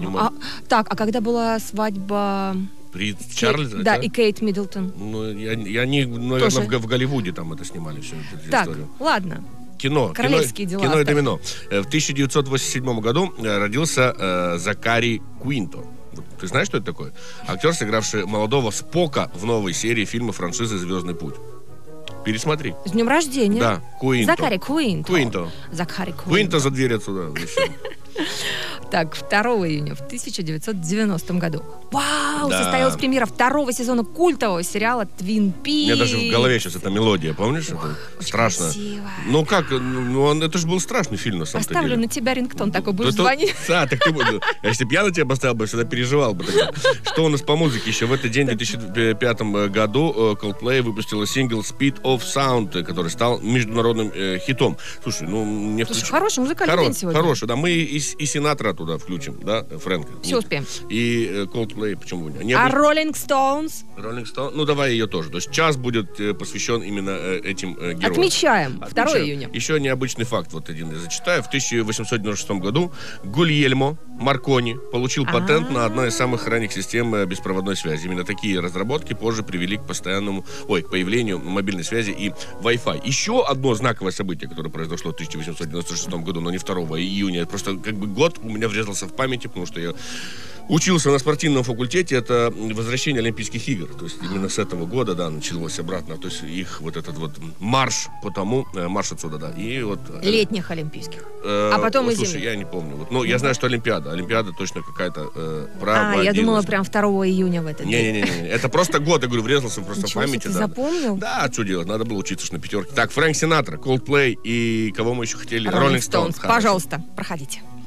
снимали. Так, а когда была свадьба... Принц Чарльз? Да, и Кейт Миддлтон. Ну, они, наверное, в Голливуде там это снимали, всю эту так, историю. Ладно. Кино. Королевские дела. Кино и домино. В 1987 году родился Закари Куинто. Ты знаешь, что это такое? Актер, сыгравший молодого Спока в новой серии фильма франшизы «Звездный путь». Пересмотри. С днем рождения. Да, Куинто. Закари Куинто. Куинто. Закари Куинто. Куинто за дверь отсюда. Так, 2 июня в 1990 году. Вау! Да. Состоялась премьера 2-го сезона культового сериала «Твин Пикс». У меня даже в голове сейчас эта мелодия, помнишь? Это страшно. Красиво. Ну как, это же был страшный фильм на самом деле. Поставлю на тебя рингтон, такой будешь звонить. Так ты будешь. Если бы я на тебя поставил бы, всегда переживал бы тогда. Что у нас по музыке еще? В этот день, в 2005 году, Coldplay выпустила сингл «Speed of Sound», который стал международным хитом. Слушай, мне Слушай, хороший музыкальный день сегодня. Хороший, да. Мы и Синатра туда включим, да, Фрэнка. Все успеем. И Coldplay, почему бы не? А Rolling Stones? Rolling Stones, ну давай ее тоже. То есть час будет посвящен именно этим героям. Отмечаем. 2 июня. Еще необычный факт, вот один я зачитаю. В 1896 году Гульельмо Маркони получил патент на одну из самых ранних систем беспроводной связи. Именно такие разработки позже привели к к появлению мобильной связи и Wi-Fi. Еще одно знаковое событие, которое произошло в 1896 году, но не 2 июня. Просто год у меня врезался в памяти, потому что я учился на спортивном факультете. Это возвращение Олимпийских игр. То есть именно с этого года, да, началось обратно. То есть их вот этот вот марш марш отсюда, да. И вот... Летних Олимпийских. А потом и слушай, зимних. я не помню. Я знаю, что Олимпиада точно какая-то я думала прям 2 июня в этот день. Не-не-не. Это просто год, я говорю, врезался просто в памяти. Ты запомнил? Да, что делать? Надо было учиться на пятерке. Так, Фрэнк Синатра, Coldplay и кого мы еще хотели? Rolling Stones. Пожалуйста, проходите.